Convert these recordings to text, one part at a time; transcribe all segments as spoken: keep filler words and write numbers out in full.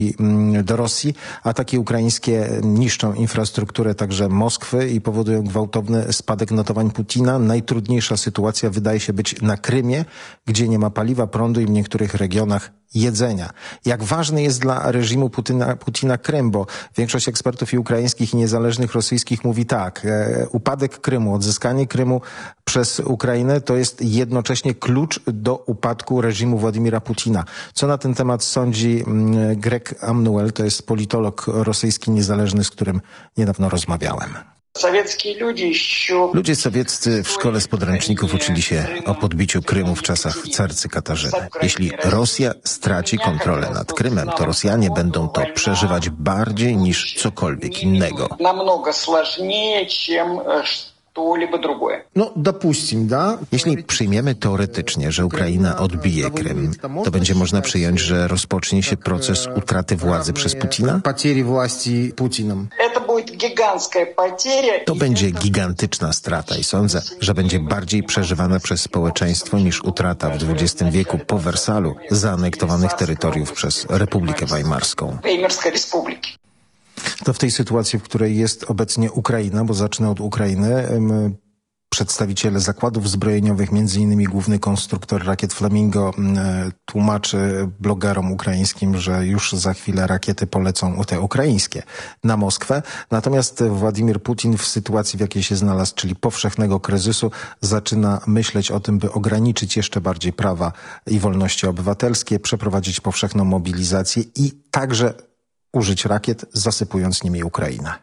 do Rosji. Ataki ukraińskie niszczą infrastrukturę także Moskwy i powodują gwałtowny spadek notowań Putina. Najtrudniejsza sytuacja wydaje się być na Krymie, gdzie nie ma paliwa, prądu i w niektórych regionach jedzenia. Jak ważny jest dla reżimu Putina, Putina Krym, bo większość ekspertów i ukraińskich i niezależnych rosyjskich mówi tak, e, upadek Krymu, odzyskanie Krymu przez Ukrainę to jest jednocześnie klucz do upadku reżimu Władimira Putina. Co na ten temat sądzi mm, Greg Amnuel, to jest politolog rosyjski niezależny, z którym niedawno rozmawiałem. Ludzie sowieccy w szkole z podręczników uczyli się o podbiciu Krymu w czasach carycy Katarzyny. Jeśli Rosja straci kontrolę nad Krymem, to Rosjanie będą to przeżywać bardziej niż cokolwiek innego. No, dopuścimy, da? Jeśli przyjmiemy teoretycznie, że Ukraina odbije Krym, to będzie można przyjąć, że rozpocznie się proces utraty władzy przez Putina? To będzie gigantyczna strata i sądzę, że będzie bardziej przeżywana przez społeczeństwo niż utrata w dwudziestym wieku po Wersalu zaanektowanych terytoriów przez Republikę Weimarską. To w tej sytuacji, w której jest obecnie Ukraina, bo zacznę od Ukrainy, przedstawiciele zakładów zbrojeniowych, między innymi główny konstruktor rakiet Flamingo, tłumaczy blogerom ukraińskim, że już za chwilę rakiety polecą, te ukraińskie, na Moskwę. Natomiast Władimir Putin w sytuacji, w jakiej się znalazł, czyli powszechnego kryzysu, zaczyna myśleć o tym, by ograniczyć jeszcze bardziej prawa i wolności obywatelskie, przeprowadzić powszechną mobilizację i także użyć rakiet, zasypując nimi Ukrainę.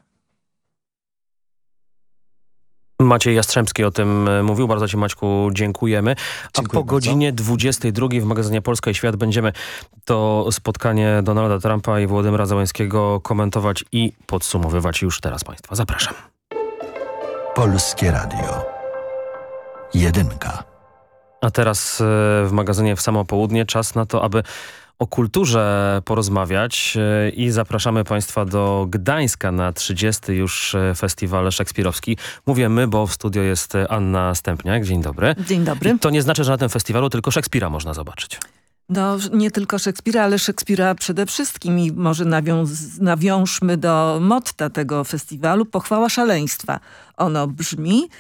Maciej Jastrzębski o tym mówił. Bardzo Ci, Maćku, dziękujemy. A Dziękuję po godzinie bardzo. dwudziestej drugiej w magazynie Polska i Świat będziemy to spotkanie Donalda Trumpa i Wołodymyra Zełenskiego komentować i podsumowywać. Już teraz Państwa zapraszam. Polskie Radio. Jedynka. A teraz w magazynie W samo południe czas na to, aby o kulturze porozmawiać i zapraszamy Państwa do Gdańska na trzydziesty już festiwal szekspirowski. Mówię my, bo w studio jest Anna Stępniak. Dzień dobry. Dzień dobry. I to nie znaczy, że na tym festiwalu tylko Szekspira można zobaczyć. No nie tylko Szekspira, ale Szekspira przede wszystkim i może nawiąz, nawiążmy do motta tego festiwalu, pochwała szaleństwa. Ono brzmi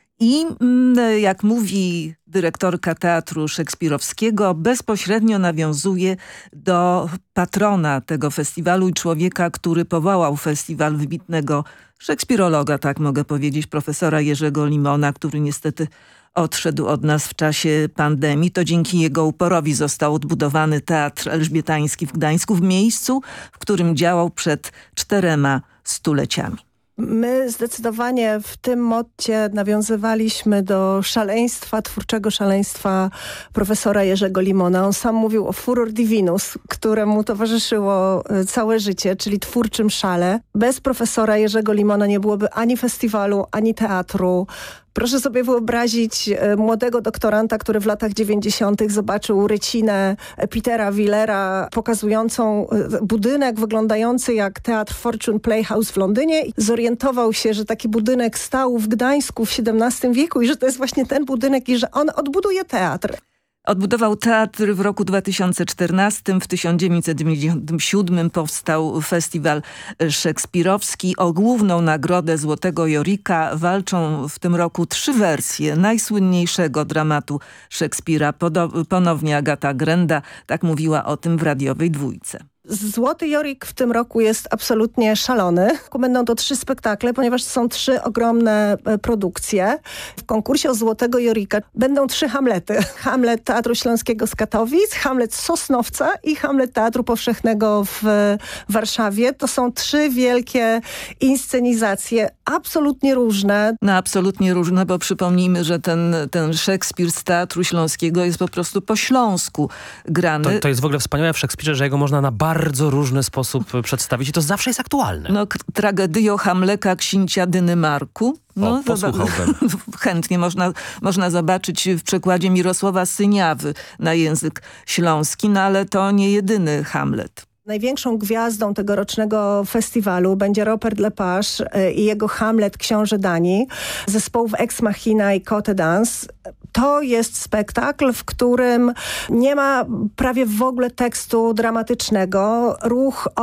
i jak mówi dyrektorka Teatru Szekspirowskiego, bezpośrednio nawiązuje do patrona tego festiwalu i człowieka, który powołał festiwal, wybitnego szekspirologa, tak mogę powiedzieć, profesora Jerzego Limona, który niestety odszedł od nas w czasie pandemii. To dzięki jego uporowi został odbudowany Teatr Elżbietański w Gdańsku, w miejscu, w którym działał przed czterema stuleciami. My zdecydowanie w tym motcie nawiązywaliśmy do szaleństwa, twórczego szaleństwa profesora Jerzego Limona. On sam mówił o furor divinus, któremu towarzyszyło całe życie, czyli twórczym szale. Bez profesora Jerzego Limona nie byłoby ani festiwalu, ani teatru. Proszę sobie wyobrazić młodego doktoranta, który w latach dziewięćdziesiątych zobaczył rycinę Petera Willera pokazującą budynek wyglądający jak Teatr Fortune Playhouse w Londynie i zorientował się, że taki budynek stał w Gdańsku w siedemnastym wieku i że to jest właśnie ten budynek i że on odbuduje teatr. Odbudował teatr w roku dwa tysiące czternastym. W tysiąc dziewięćset dziewięćdziesiątym siódmym powstał festiwal szekspirowski. O główną nagrodę Złotego Jorika walczą w tym roku trzy wersje najsłynniejszego dramatu Szekspira. Ponownie Agata Grenda tak mówiła o tym w radiowej dwójce. Złoty Jorik w tym roku jest absolutnie szalony. Będą to trzy spektakle, ponieważ są trzy ogromne produkcje. W konkursie o Złotego Jorika będą trzy Hamlety. Hamlet Teatru Śląskiego z Katowic, Hamlet z Sosnowca i Hamlet Teatru Powszechnego w Warszawie. To są trzy wielkie inscenizacje, absolutnie różne. No absolutnie różne, bo przypomnijmy, że ten, ten Szekspir z Teatru Śląskiego jest po prostu po śląsku grany. To, to jest w ogóle wspaniałe w Szekspirze, że jego można na bardzo bardzo różny sposób przedstawić i to zawsze jest aktualne. No, tragedio Hamleka księcia Dynymarku. No, o, posłuchałbym. Chętnie można, można zobaczyć w przekładzie Mirosława Syniawy na język śląski, no ale to nie jedyny Hamlet. Największą gwiazdą tegorocznego festiwalu będzie Robert Lepage i jego Hamlet Książę Danii, zespołów Ex Machina i Cote Dance. To jest spektakl, w którym nie ma prawie w ogóle tekstu dramatycznego. Ruch